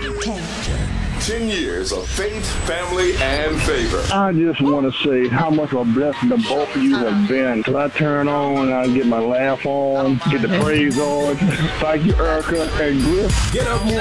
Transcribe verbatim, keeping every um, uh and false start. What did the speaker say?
ten. Ten years of faith, family, and favor. I just want to say how much of a blessing the both of you have been. Because I turn on, I get my laugh on, get the praise on. Thank you, Erica and Griff. Get up